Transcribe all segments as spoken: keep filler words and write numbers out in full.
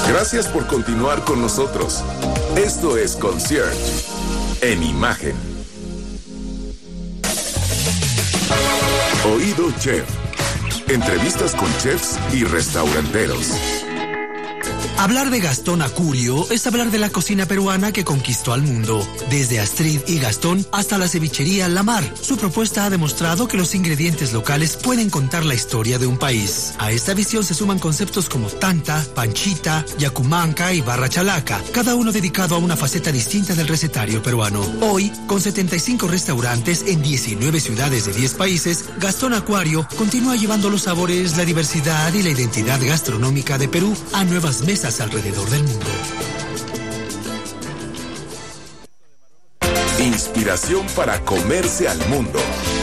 Gracias por continuar con nosotros. Esto es Concierge en imagen. Oído Chef. Entrevistas con chefs y restauranteros. Hablar de Gastón Acurio es hablar de la cocina peruana que conquistó al mundo. Desde Astrid y Gastón hasta la cevichería La Mar, su propuesta ha demostrado que los ingredientes locales pueden contar la historia de un país. A esta visión se suman conceptos como tanta, panchita, yacumanca y barra chalaca, cada uno dedicado a una faceta distinta del recetario peruano. Hoy, con setenta y cinco restaurantes en diecinueve ciudades de diez países, Gastón Acurio continúa llevando los sabores, la diversidad y la identidad gastronómica de Perú a nuevas mesas alrededor del mundo. Inspiración para comerse al mundo.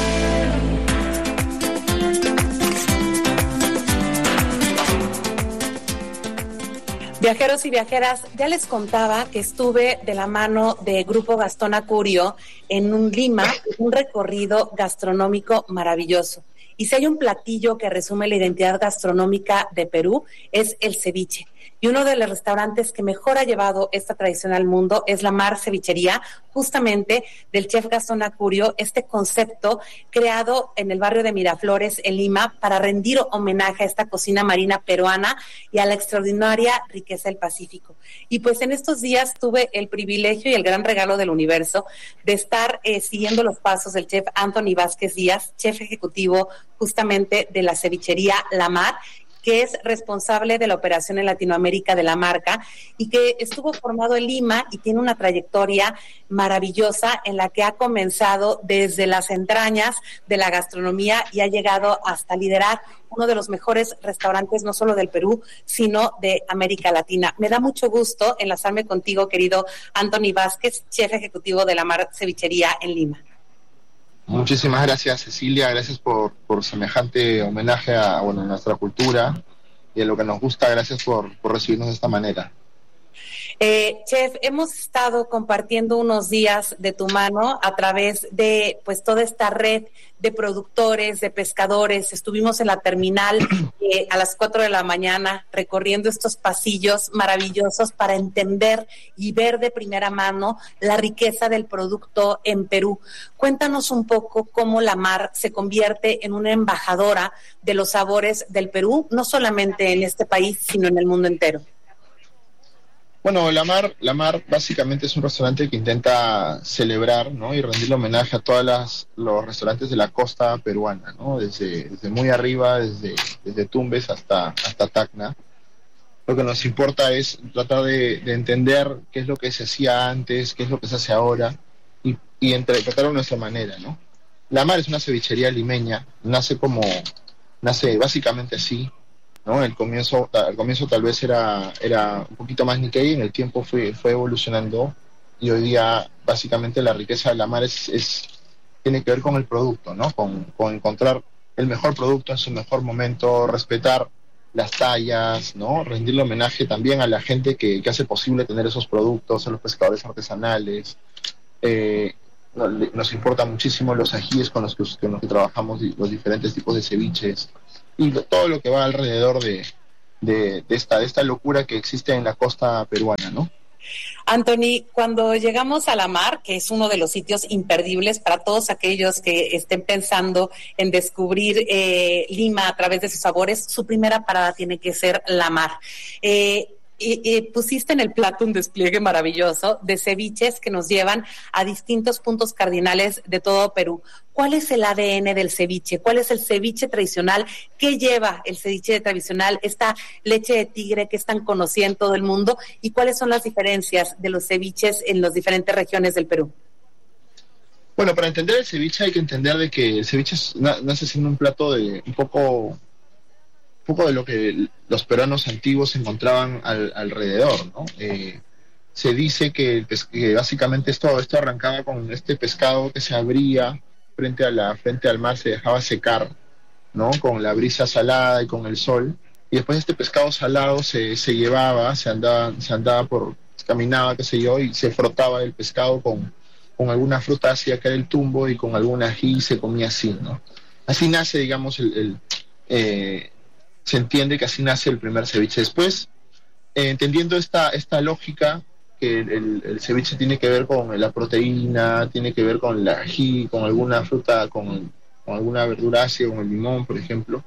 Viajeros y viajeras, ya les contaba que estuve de la mano de Grupo Gastón Acurio en un Lima, un recorrido gastronómico maravilloso. Y si hay un platillo que resume la identidad gastronómica de Perú, es el ceviche. Y uno de los restaurantes que mejor ha llevado esta tradición al mundo es La Mar Cevichería, justamente del chef Gastón Acurio, este concepto creado en el barrio de Miraflores, en Lima, para rendir homenaje a esta cocina marina peruana y a la extraordinaria riqueza del Pacífico. Y pues en estos días tuve el privilegio y el gran regalo del universo de estar eh, siguiendo los pasos del chef Anthony Vázquez Díaz, chef ejecutivo justamente de la cevichería La Mar, que es responsable de la operación en Latinoamérica de la marca y que estuvo formado en Lima y tiene una trayectoria maravillosa en la que ha comenzado desde las entrañas de la gastronomía y ha llegado hasta liderar uno de los mejores restaurantes no solo del Perú, sino de América Latina. Me da mucho gusto enlazarme contigo, querido Anthony Vázquez, chef ejecutivo de La Mar Cevichería en Lima. Muchísimas gracias, Cecilia, gracias por, por semejante homenaje a, bueno, a nuestra cultura y a lo que nos gusta. Gracias por, por recibirnos de esta manera. Eh, chef, hemos estado compartiendo unos días de tu mano a través de pues toda esta red de productores, de pescadores. Estuvimos en la terminal eh, a las cuatro de la mañana recorriendo estos pasillos maravillosos para entender y ver de primera mano la riqueza del producto en Perú. Cuéntanos un poco cómo La Mar se convierte en una embajadora de los sabores del Perú, no solamente en este país, sino en el mundo entero. Bueno, La Mar, La Mar básicamente es un restaurante que intenta celebrar, ¿no?, y rendirle homenaje a todos los restaurantes de la costa peruana, ¿no?, desde, desde muy arriba, desde, desde Tumbes hasta, hasta Tacna. Lo que nos importa es tratar de, de entender qué es lo que se hacía antes, qué es lo que se hace ahora, y, y interpretarlo de nuestra manera, ¿no? La Mar es una cevichería limeña, nace como, nace básicamente así, ¿no? El comienzo, al comienzo tal vez era, era un poquito más Nikkei, en el tiempo fue, fue evolucionando y hoy día básicamente la riqueza de La Mar es, es, tiene que ver con el producto, ¿no? Con, con encontrar el mejor producto en su mejor momento, respetar las tallas, ¿no? Rendirle homenaje también a la gente que, que hace posible tener esos productos, a los pescadores artesanales. Eh, nos importa muchísimo los ajíes con los que, con los que trabajamos, los diferentes tipos de ceviches y lo, todo lo que va alrededor de, de, de, esta, de esta locura que existe en la costa peruana, ¿no? Anthony, cuando llegamos a La Mar, que es uno de los sitios imperdibles para todos aquellos que estén pensando en descubrir eh, Lima a través de sus sabores, su primera parada tiene que ser La Mar. Eh, Y, y pusiste en el plato un despliegue maravilloso de ceviches que nos llevan a distintos puntos cardinales de todo Perú. ¿Cuál es el A D N del ceviche? ¿Cuál es el ceviche tradicional? ¿Qué lleva el ceviche tradicional? Esta leche de tigre que es tan conocida en todo el mundo. ¿Y cuáles son las diferencias de los ceviches en las diferentes regiones del Perú? Bueno, para entender el ceviche hay que entender de que el ceviche es, nace siendo un plato de un poco... un poco de lo que los peruanos antiguos encontraban al, alrededor, ¿no? Eh, se dice que, que básicamente esto, esto arrancaba con este pescado que se abría frente a la frente al mar, se dejaba secar, ¿no?, con la brisa salada y con el sol, y después este pescado salado se, se llevaba, se andaba, se andaba por, se caminaba, qué sé yo, y se frotaba el pescado con, con alguna fruta hacia acá del tumbo y con algún ají y se comía así, ¿no? Así nace, digamos, el... el eh, se entiende que así nace el primer ceviche. Después, eh, entendiendo esta, esta lógica, que el, el, el ceviche tiene que ver con la proteína, tiene que ver con el ají, con alguna fruta, con, con alguna verdura ácida, con el limón, por ejemplo,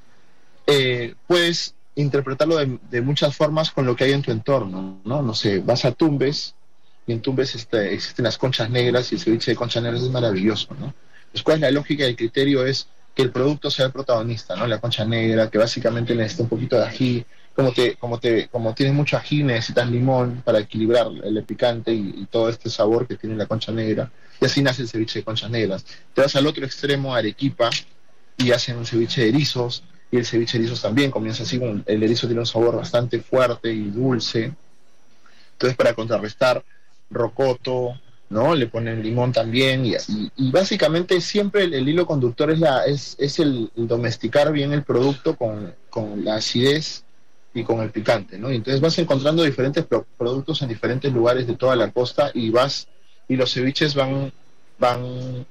eh, puedes interpretarlo de, de muchas formas con lo que hay en tu entorno, ¿no? No sé, vas a Tumbes, y en Tumbes este, existen las conchas negras, y el ceviche de conchas negras es maravilloso, ¿no? Pues, ¿cuál es la lógica y el criterio? Es que el producto sea el protagonista, ¿no? La concha negra, que básicamente necesita un poquito de ají, como te, como te, como tienes mucho ají, necesitas limón para equilibrar el picante y, y todo este sabor que tiene la concha negra, y así nace el ceviche de conchas negras. Te vas al otro extremo, Arequipa, y hacen un ceviche de erizos, y el ceviche de erizos también comienza así, con el erizo tiene un sabor bastante fuerte y dulce. Entonces, para contrarrestar, rocoto, ¿no? Le ponen limón también, y, y, y básicamente siempre el, el hilo conductor es, la, es, es el, el domesticar bien el producto con, con la acidez y con el picante, ¿no? Y entonces vas encontrando diferentes pro- productos en diferentes lugares de toda la costa, y vas y los ceviches van van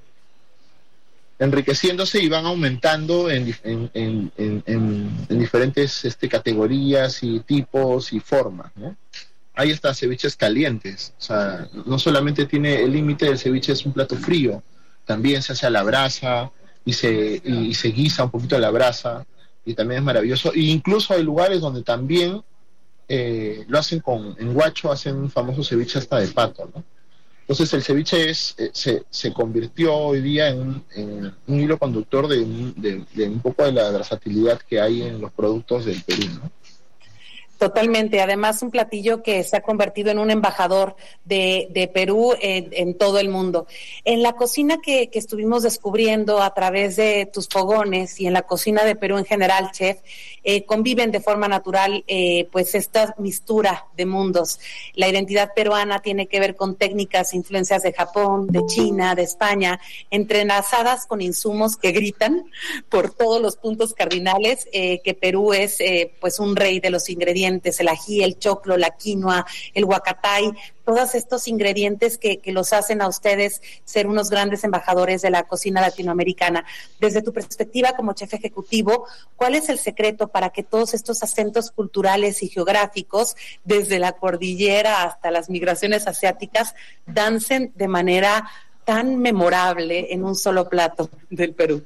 enriqueciéndose y van aumentando en, en, en, en, en, en diferentes este, categorías y tipos y formas, ¿no? Hay hasta ceviches calientes, o sea, no solamente tiene el límite del ceviche, es un plato frío, también se hace a la brasa y se, y, y se guisa un poquito a la brasa, y también es maravilloso. E incluso hay lugares donde también eh, lo hacen con, en Huacho hacen un famoso ceviche hasta de pato, ¿no? Entonces el ceviche es, eh, se, se convirtió hoy día en un, en un hilo conductor de, de, de un poco de la versatilidad que hay en los productos del Perú, ¿no? Totalmente, además un platillo que se ha convertido en un embajador de, de Perú en, en todo el mundo. En la cocina que, que estuvimos descubriendo a través de tus fogones y en la cocina de Perú en general, chef, eh, conviven de forma natural eh, pues esta mistura de mundos. La identidad peruana tiene que ver con técnicas, influencias de Japón, de China, de España, entrelazadas con insumos que gritan por todos los puntos cardinales, eh, que Perú es eh, pues un rey de los ingredientes, el ají, el choclo, la quinoa, el huacatay, todos estos ingredientes que, que los hacen a ustedes ser unos grandes embajadores de la cocina latinoamericana. Desde tu perspectiva como chef ejecutivo, ¿cuál es el secreto para que todos estos acentos culturales y geográficos, desde la cordillera hasta las migraciones asiáticas, dancen de manera tan memorable en un solo plato del Perú?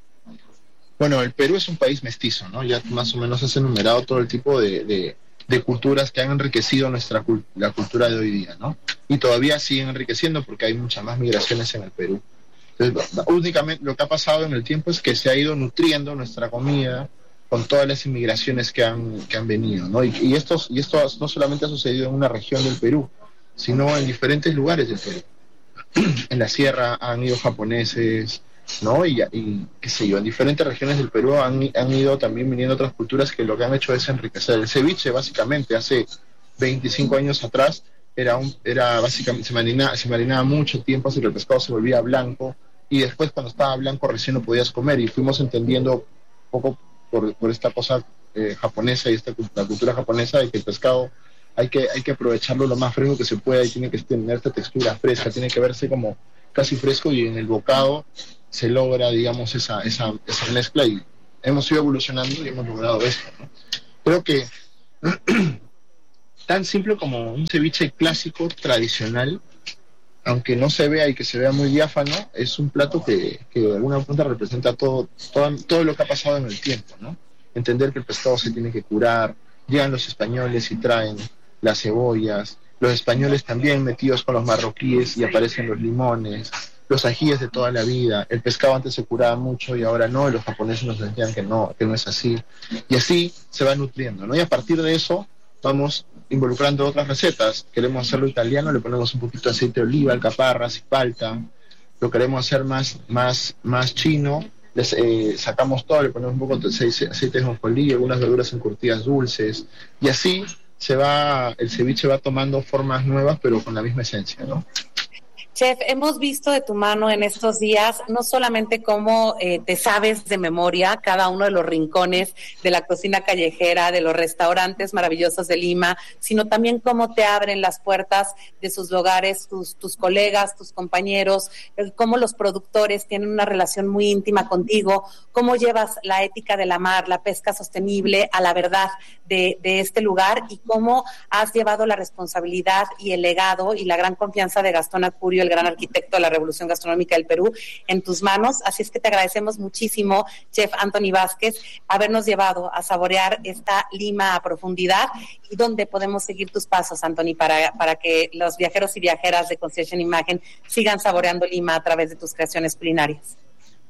Bueno, el Perú es un país mestizo, ¿no? Ya más o menos has enumerado todo el tipo de, de, de culturas que han enriquecido nuestra la cultura de hoy día, ¿no? Y todavía siguen enriqueciendo porque hay muchas más migraciones en el Perú. Entonces, únicamente lo que ha pasado en el tiempo es que se ha ido nutriendo nuestra comida con todas las inmigraciones que han, que han venido, ¿no? Y, y, estos, y esto no solamente ha sucedido en una región del Perú, sino en diferentes lugares del Perú. En la sierra han ido japoneses, ¿no? Y, y qué sé yo, en diferentes regiones del Perú han, han ido también viniendo otras culturas que lo que han hecho es enriquecer. El ceviche, básicamente, hace veinticinco años atrás, era un, era básicamente, se marinaba, se marinaba mucho tiempo hasta que el pescado se volvía blanco, y después cuando estaba blanco recién lo podías comer, y fuimos entendiendo un poco por, por esta cosa eh, japonesa y esta la cultura japonesa de que el pescado hay que, hay que aprovecharlo lo más fresco que se pueda, y tiene que tener esta textura fresca, tiene que verse como casi fresco, y en el bocado se logra, digamos, esa, esa, esa mezcla, y hemos ido evolucionando y hemos logrado esto, ¿no? Creo que tan simple como un ceviche clásico, tradicional, aunque no se vea y que se vea muy diáfano, es un plato que, que de alguna punta representa todo, todo, todo lo que ha pasado en el tiempo, ¿no? Entender que el pescado se tiene que curar, llegan los españoles y traen las cebollas, los españoles también metidos con los marroquíes y aparecen los limones, los ajíes de toda la vida. El pescado antes se curaba mucho y ahora no, y los japoneses nos decían que no, que no es así, y así se va nutriendo, ¿no? Y a partir de eso vamos involucrando otras recetas. Queremos hacerlo italiano, le ponemos un poquito de aceite de oliva, alcaparras y palta. Lo queremos hacer más, más, más chino, les, eh, sacamos todo, le ponemos un poco de aceite, aceite de jonjolí, algunas verduras encurtidas dulces, y así se va, el ceviche va tomando formas nuevas pero con la misma esencia, ¿no? Chef, hemos visto de tu mano en estos días no solamente cómo eh, te sabes de memoria cada uno de los rincones de la cocina callejera, de los restaurantes maravillosos de Lima, sino también cómo te abren las puertas de sus lugares, tus, tus colegas, tus compañeros, eh, cómo los productores tienen una relación muy íntima contigo, cómo llevas la ética de la mar, la pesca sostenible a la verdad de, de este lugar y cómo has llevado la responsabilidad y el legado y la gran confianza de Gastón Acurio, el gran arquitecto de la Revolución Gastronómica del Perú, en tus manos. Así es que te agradecemos muchísimo, Chef Anthony Vázquez, habernos llevado a saborear esta Lima a profundidad. ¿Y dónde podemos seguir tus pasos, Anthony, para, para que los viajeros y viajeras de Concierge en Imagen sigan saboreando Lima a través de tus creaciones culinarias?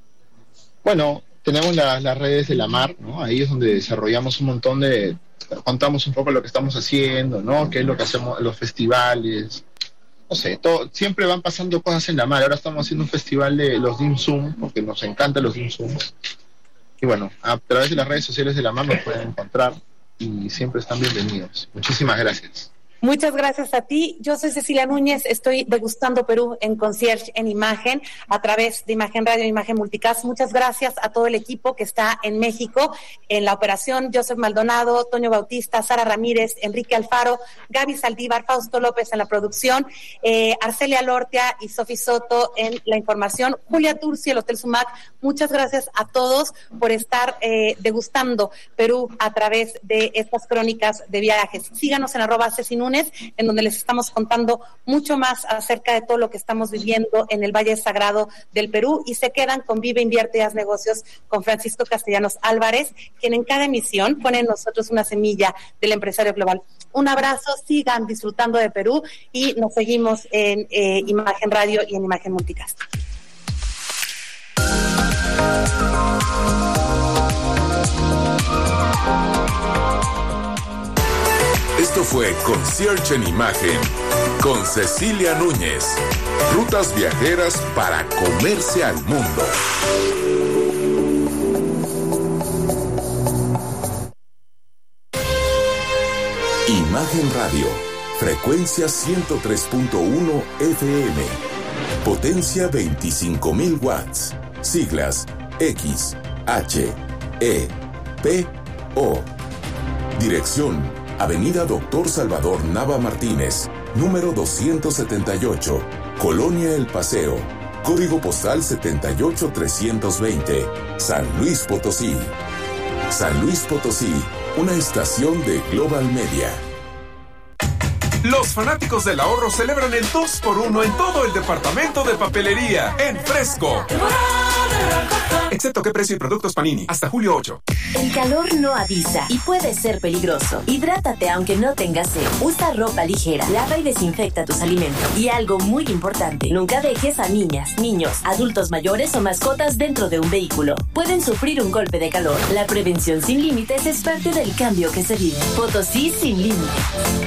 Bueno, tenemos la, las redes de la mar, ¿no? Ahí es donde desarrollamos un montón de... contamos un poco lo que estamos haciendo, ¿no? Qué es lo que hacemos en los festivales. No sé, todo, siempre van pasando cosas en la mar. Ahora estamos haciendo un festival de los dim sum, porque nos encantan los dim sum. Y bueno, a través de las redes sociales de la mar nos pueden encontrar y siempre están bienvenidos. Muchísimas gracias. Muchas gracias a ti. Yo soy Cecilia Núñez, estoy degustando Perú en Concierge en Imagen, a través de Imagen Radio, Imagen Multicast. Muchas gracias a todo el equipo que está en México, en la operación, Joseph Maldonado, Toño Bautista, Sara Ramírez, Enrique Alfaro, Gaby Saldívar, Fausto López en la producción, eh, Arcelia Lortia y Sofi Soto en la información, Julia Turci, el Hotel Sumac. Muchas gracias a todos por estar eh, degustando Perú a través de estas crónicas de viajes. Síganos en arroba Ceci Núñez, en donde les estamos contando mucho más acerca de todo lo que estamos viviendo en el Valle Sagrado del Perú, y se quedan con Vive, Invierte y Haz Negocios con Francisco Castellanos Álvarez, quien en cada emisión pone en nosotros una semilla del empresario global. Un abrazo, sigan disfrutando de Perú y nos seguimos en eh, Imagen Radio y en Imagen Multicast. Esto fue Concierge en Imagen con Cecilia Núñez. Rutas viajeras para comerse al mundo. Imagen Radio, frecuencia ciento tres punto uno F M, potencia veinticinco mil watts, siglas X, H, E, P, O. Dirección: Avenida Doctor Salvador Nava Martínez, número doscientos setenta y ocho, Colonia El Paseo, código postal setenta y ocho trescientos veinte, San Luis Potosí. San Luis Potosí, una estación de Global Media. Los fanáticos del ahorro celebran el dos por uno en todo el departamento de papelería, en Fresco. Excepto qué precio y productos Panini, hasta julio ocho. El calor no avisa y puede ser peligroso. Hidrátate aunque no tengas sed. Usa ropa ligera, lava y desinfecta tus alimentos. Y algo muy importante, nunca dejes a niñas, niños, adultos mayores o mascotas dentro de un vehículo. Pueden sufrir un golpe de calor. La prevención sin límites es parte del cambio que se vive. Potosí sin límites.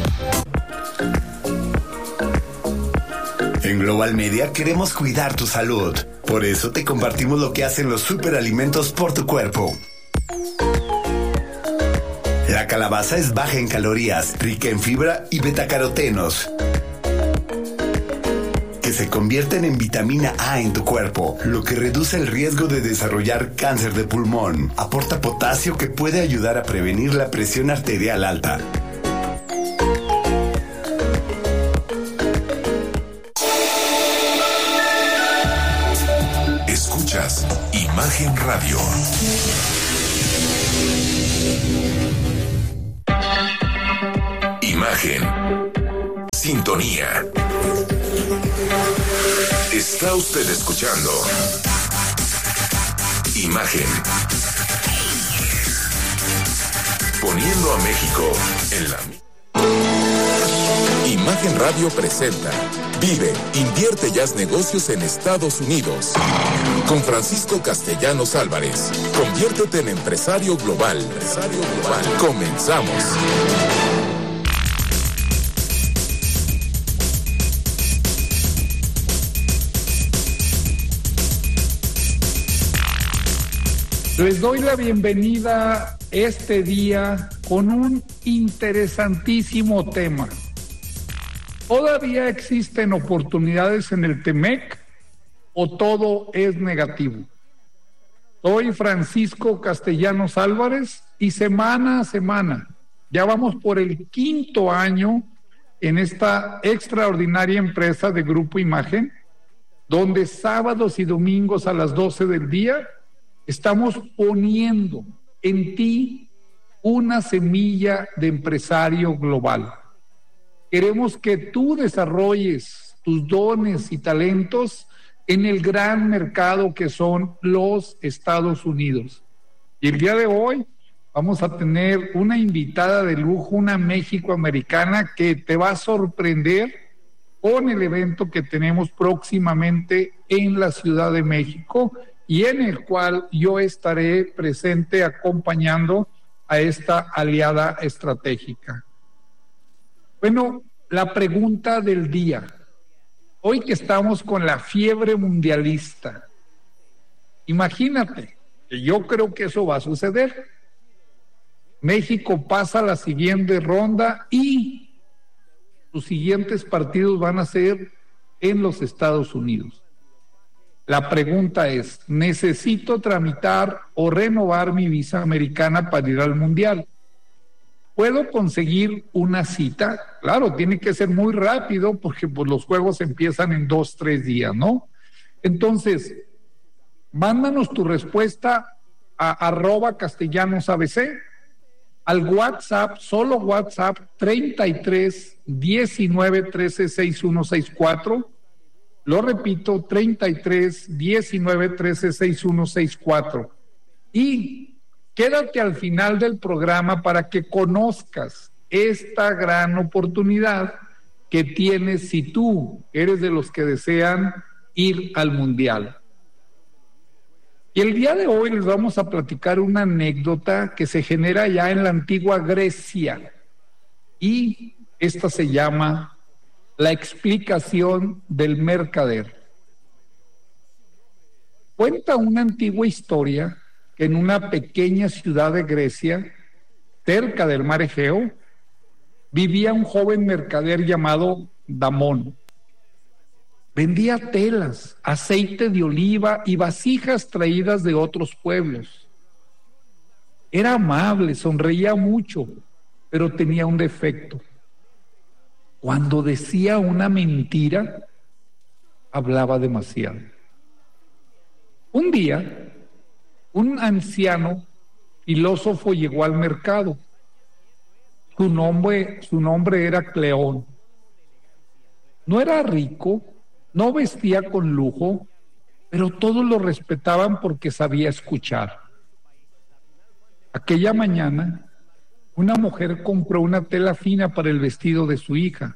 En Global Media queremos cuidar tu salud. Por eso te compartimos lo que hacen los superalimentos por tu cuerpo. La calabaza es baja en calorías, rica en fibra y betacarotenos, que se convierten en vitamina A en tu cuerpo, lo que reduce el riesgo de desarrollar cáncer de pulmón. Aporta potasio, que puede ayudar a prevenir la presión arterial alta. Escuchas Imagen Radio. Imagen. Sintonía. Está usted escuchando Imagen. Poniendo a México en la... Imagen Radio presenta Vive, Invierte y Haz Negocios en Estados Unidos. Con Francisco Castellanos Álvarez. Conviértete en empresario global. Empresario global. Comenzamos. Les doy la bienvenida este día con un interesantísimo tema. ¿Todavía existen oportunidades en el Temec o todo es negativo? Soy Francisco Castellanos Álvarez y semana a semana, ya vamos por el quinto año en esta extraordinaria empresa de Grupo Imagen, donde sábados y domingos a las doce del día estamos poniendo en ti una semilla de empresario global. Queremos que tú desarrolles tus dones y talentos en el gran mercado que son los Estados Unidos. Y el día de hoy vamos a tener una invitada de lujo, una méxico-americana que te va a sorprender con el evento que tenemos próximamente en la Ciudad de México y en el cual yo estaré presente acompañando a esta aliada estratégica. Bueno, la pregunta del día. Hoy que estamos con la fiebre mundialista, imagínate que yo creo que eso va a suceder. México pasa a la siguiente ronda y sus siguientes partidos van a ser en los Estados Unidos. La pregunta es, ¿necesito tramitar o renovar mi visa americana para ir al Mundial? ¿Puedo conseguir una cita? Claro, tiene que ser muy rápido porque pues, los juegos empiezan en dos, tres días, ¿no? Entonces, mándanos tu respuesta a arroba castellanosabc, al WhatsApp, solo WhatsApp treinta y tres, diecinueve, trece, sesenta y uno sesenta y cuatro. Lo repito, treinta y tres, diecinueve, trece, sesenta y uno sesenta y cuatro. Y quédate al final del programa para que conozcas esta gran oportunidad que tienes si tú eres de los que desean ir al Mundial. Y el día de hoy les vamos a platicar una anécdota que se genera ya en la antigua Grecia. Y esta se llama la explicación del mercader. Cuenta una antigua historia que en una pequeña ciudad de Grecia, cerca del mar Egeo, vivía un joven mercader llamado Damón. Vendía telas, aceite de oliva y vasijas traídas de otros pueblos. Era amable, sonreía mucho, pero tenía un defecto. Cuando decía una mentira, hablaba demasiado. Un día, un anciano filósofo llegó al mercado. Su nombre, su nombre era Cleón. No era rico, no vestía con lujo, pero todos lo respetaban porque sabía escuchar. Aquella mañana, una mujer compró una tela fina para el vestido de su hija.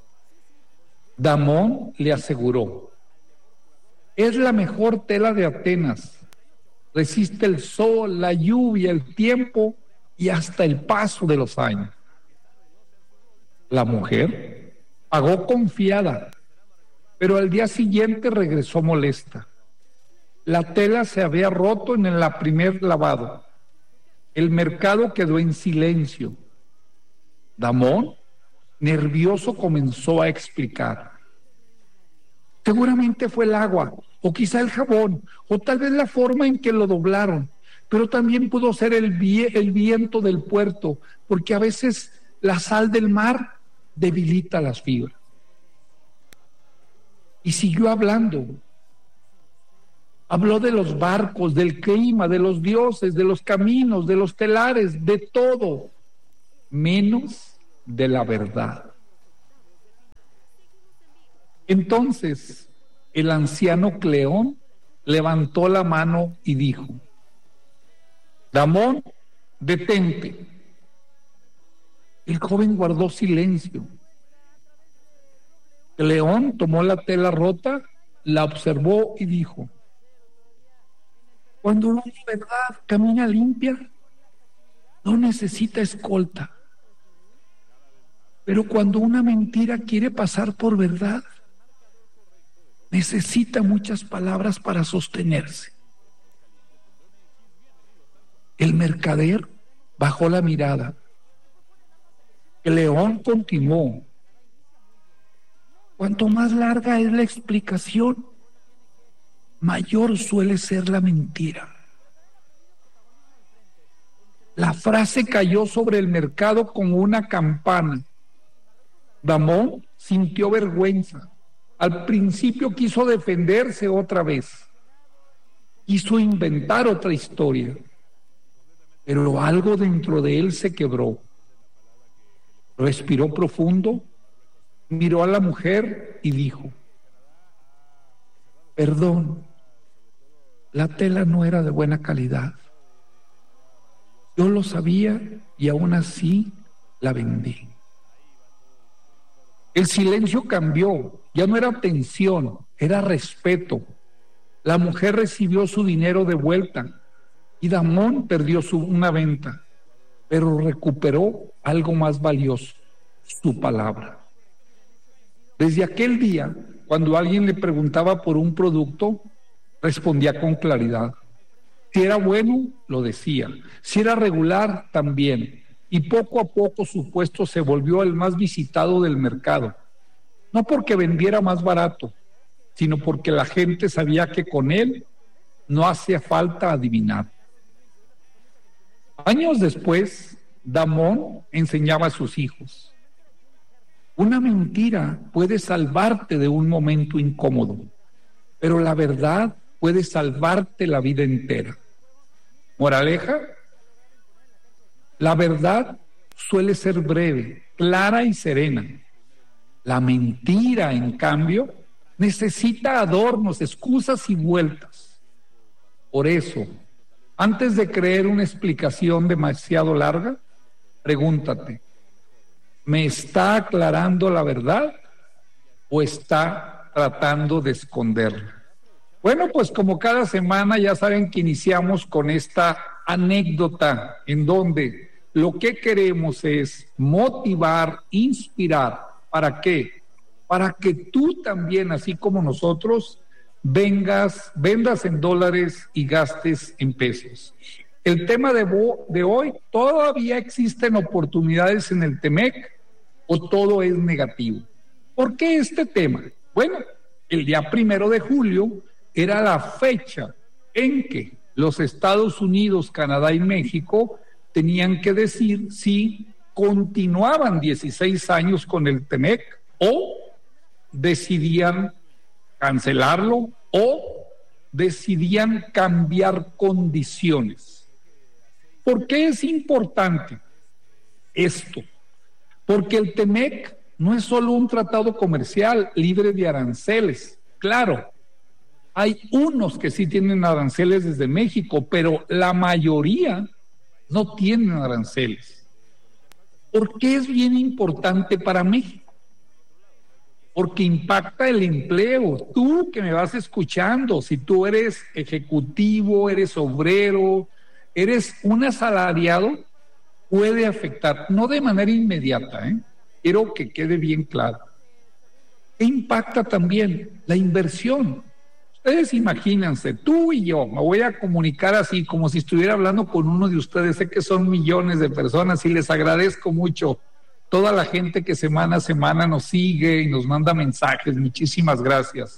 Damón le aseguró: es la mejor tela de Atenas. Resiste el sol, la lluvia, el tiempo y hasta el paso de los años. La mujer pagó confiada, pero al día siguiente regresó molesta. La tela se había roto en el primer lavado. El mercado quedó en silencio. Damón, nervioso, comenzó a explicar. Seguramente fue el agua, o quizá el jabón, o tal vez la forma en que lo doblaron, pero también pudo ser el, vi- el viento del puerto, porque a veces la sal del mar debilita las fibras. Y siguió hablando. Habló de los barcos, del clima, de los dioses, de los caminos, de los telares, de todo, menos de la verdad. Entonces, el anciano Cleón levantó la mano y dijo: Damón, detente. El joven guardó silencio. Cleón tomó la tela rota, la observó y dijo: cuando una verdad camina limpia, no necesita escolta. Pero cuando una mentira quiere pasar por verdad, necesita muchas palabras para sostenerse. El mercader bajó la mirada. El león continuó: Cuanto más larga es la explicación, mayor suele ser la mentira. La frase cayó sobre el mercado como una campana. Damon sintió vergüenza. Al principio quiso defenderse otra vez. Quiso inventar otra historia. Pero algo dentro de él se quebró. Respiró profundo, miró a la mujer y dijo: perdón, la tela no era de buena calidad. Yo lo sabía y aún así la vendí. El silencio cambió, ya no era tensión, era respeto. La mujer recibió su dinero de vuelta y Damon perdió su, una venta, pero recuperó algo más valioso, su palabra. Desde aquel día, cuando alguien le preguntaba por un producto, respondía con claridad. Si era bueno, lo decía. Si era regular, también. Y poco a poco su puesto se volvió el más visitado del mercado. No porque vendiera más barato, sino porque la gente sabía que con él no hacía falta adivinar. Años después, Damon enseñaba a sus hijos: una mentira puede salvarte de un momento incómodo, pero la verdad puede salvarte la vida entera. Moraleja: la verdad suele ser breve, clara y serena. La mentira, en cambio, necesita adornos, excusas y vueltas. Por eso, antes de creer una explicación demasiado larga, pregúntate: ¿me está aclarando la verdad o está tratando de esconderla? Bueno, pues como cada semana ya saben que iniciamos con esta anécdota en donde lo que queremos es motivar, inspirar. ¿Para qué? Para que tú también, así como nosotros, vengas, vendas en dólares y gastes en pesos. El tema de, de hoy: ¿todavía existen oportunidades en el Temec o todo es negativo? ¿Por qué este tema? Bueno, el día primero de julio era la fecha en que los Estados Unidos, Canadá y México tenían que decir si continuaban dieciséis años con el Temec o decidían cancelarlo o decidían cambiar condiciones. ¿Por qué es importante esto? Porque el Temec no es solo un tratado comercial libre de aranceles. Claro, hay unos que sí tienen aranceles desde México, pero la mayoría no tienen aranceles. ¿Por qué es bien importante para México? Porque impacta el empleo. Tú que me vas escuchando, si tú eres ejecutivo, eres obrero, eres un asalariado, puede afectar, no de manera inmediata, ¿eh? Quiero que quede bien claro. ¿Qué impacta también? La inversión. Ustedes imagínense, tú y yo, me voy a comunicar así, como si estuviera hablando con uno de ustedes. Sé que son millones de personas y les agradezco mucho toda la gente que semana a semana nos sigue y nos manda mensajes. Muchísimas gracias.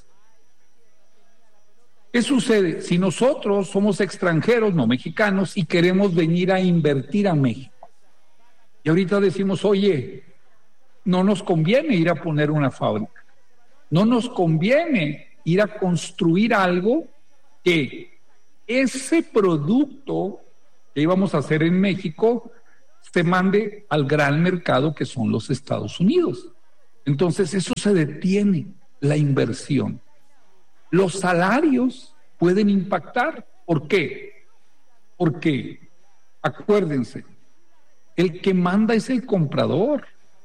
¿Qué sucede? Si nosotros somos extranjeros, no mexicanos, y queremos venir a invertir a México, y ahorita decimos: oye, no nos conviene ir a poner una fábrica, no nos conviene ir a construir algo que ese producto que íbamos a hacer en México se mande al gran mercado que son los Estados Unidos. Entonces eso se detiene, la inversión. Los salarios pueden impactar. ¿Por qué? Porque, acuérdense, el que manda es el comprador.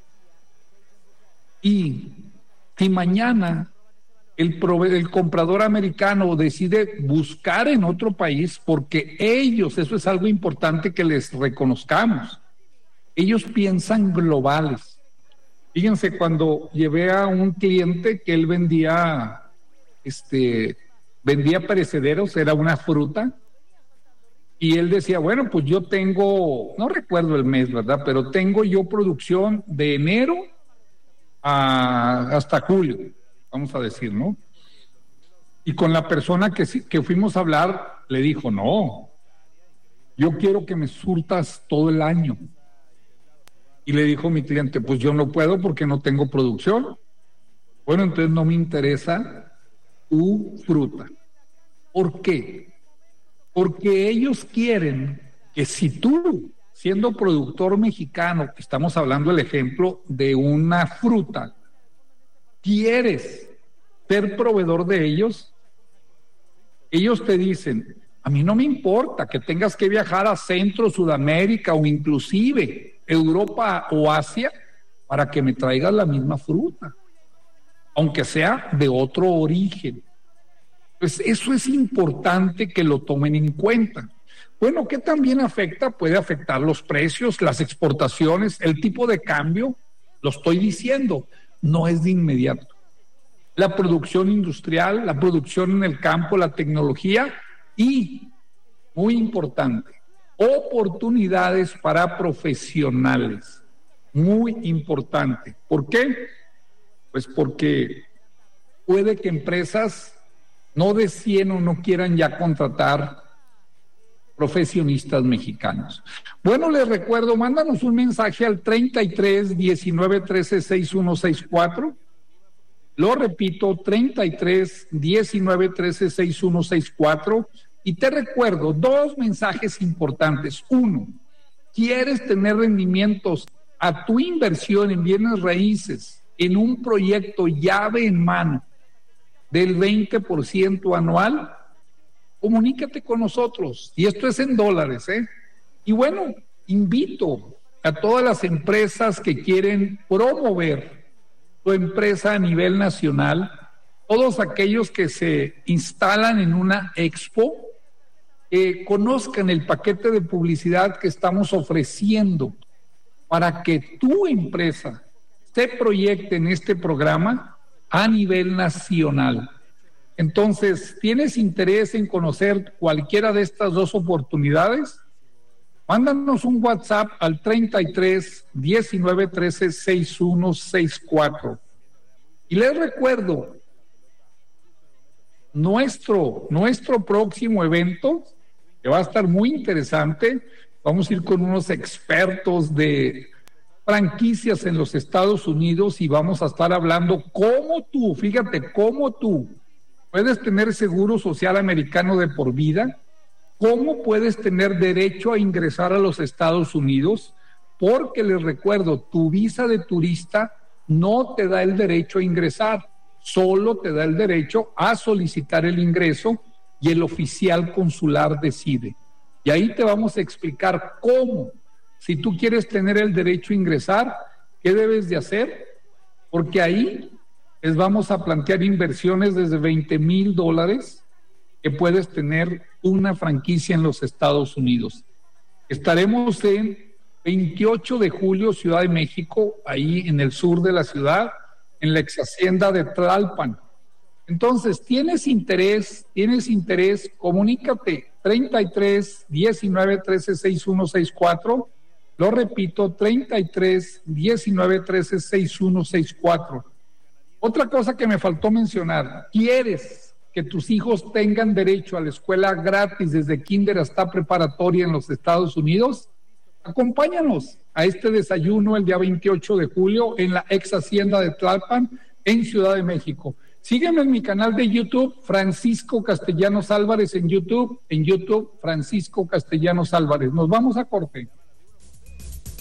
Y si mañana el, prove- el comprador americano decide buscar en otro país, porque ellos, eso es algo importante que les reconozcamos, ellos piensan globales. Fíjense, cuando llevé a un cliente que él vendía, este, vendía perecederos, era una fruta, y él decía: bueno, pues yo tengo, no recuerdo el mes, ¿verdad? Pero tengo yo producción de enero a, hasta julio, vamos a decir, ¿no? Y con la persona que, que fuimos a hablar, le dijo, no, yo quiero que me surtas todo el año. Y le dijo mi cliente, pues yo no puedo porque no tengo producción. Bueno, entonces no me interesa tu fruta. ¿Por qué? Porque ellos quieren que si tú, siendo productor mexicano, estamos hablando del ejemplo de una fruta, quieres ser proveedor de ellos, ellos te dicen, a mí no me importa que tengas que viajar a Centro, Sudamérica o inclusive Europa o Asia para que me traigas la misma fruta, aunque sea de otro origen. Pues eso es importante que lo tomen en cuenta. Bueno, ¿qué también afecta? Puede afectar los precios, las exportaciones, el tipo de cambio. Lo estoy diciendo, no es de inmediato. La producción industrial, la producción en el campo, la tecnología y, muy importante, oportunidades para profesionales. Muy importante. ¿Por qué? Pues porque puede que empresas no decían o no quieran ya contratar profesionistas mexicanos. Bueno, les recuerdo, mándanos un mensaje al treinta y tres, diecinueve, trece, sesenta y uno sesenta y cuatro. Lo repito, treinta y tres, diecinueve, trece, sesenta y uno sesenta y cuatro. Y te recuerdo dos mensajes importantes. Uno, ¿quieres tener rendimientos a tu inversión en bienes raíces en un proyecto llave en mano del veinte por ciento anual? Comunícate con nosotros, y esto es en dólares, ¿eh? Y bueno, invito a todas las empresas que quieren promover su empresa a nivel nacional, todos aquellos que se instalan en una expo, que conozcan el paquete de publicidad que estamos ofreciendo para que tu empresa se proyecte en este programa a nivel nacional. Entonces, ¿tienes interés en conocer cualquiera de estas dos oportunidades? Mándanos un WhatsApp al treinta y tres, diecinueve, trece, sesenta y uno sesenta y cuatro. Y les recuerdo, nuestro, nuestro próximo evento, que va a estar muy interesante, vamos a ir con unos expertos de franquicias en los Estados Unidos y vamos a estar hablando cómo tú, fíjate, cómo tú puedes tener seguro social americano de por vida, cómo puedes tener derecho a ingresar a los Estados Unidos, porque les recuerdo, tu visa de turista no te da el derecho a ingresar, solo te da el derecho a solicitar el ingreso y el oficial consular decide. Y ahí te vamos a explicar cómo, si tú quieres tener el derecho a ingresar, qué debes de hacer, porque ahí les vamos a plantear inversiones desde veinte mil dólares que puedes tener una franquicia en los Estados Unidos. Estaremos en veintiocho de julio, Ciudad de México, ahí en el sur de la ciudad, en la ex hacienda de Tlalpan. Entonces, ¿tienes interés? ¿Tienes interés? Comunícate, treinta y tres, diecinueve, trece, sesenta y uno sesenta y cuatro. Lo repito, treinta y tres, diecinueve, trece, sesenta y uno sesenta y cuatro. Otra cosa que me faltó mencionar, ¿quieres que tus hijos tengan derecho a la escuela gratis desde kinder hasta preparatoria en los Estados Unidos? Acompáñanos a este desayuno el día veintiocho de julio en la ex hacienda de Tlalpan en Ciudad de México. Sígueme en mi canal de YouTube, Francisco Castellanos Álvarez en YouTube, en YouTube, Francisco Castellanos Álvarez. Nos vamos a corte.